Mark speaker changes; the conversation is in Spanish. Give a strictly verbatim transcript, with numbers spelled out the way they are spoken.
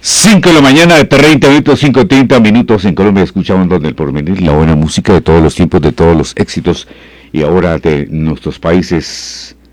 Speaker 1: cinco de la mañana, treinta minutos, cinco treinta minutos en Colombia. Escuchamos donde el porvenir, la buena música de todos los tiempos, de todos los éxitos y ahora de nuestros países